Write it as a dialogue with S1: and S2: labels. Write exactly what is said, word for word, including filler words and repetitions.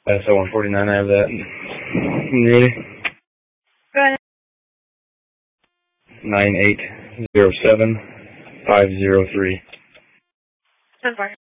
S1: S O one forty-nine, I have that. You ready?
S2: Go ahead.
S1: nine eight zero seven five zero three.
S2: ten four.